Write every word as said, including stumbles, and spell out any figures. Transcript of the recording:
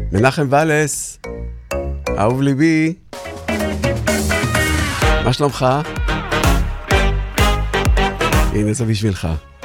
מנחם ולס, אהוב ליבי, מה שלומך? הנה זה בשבילך.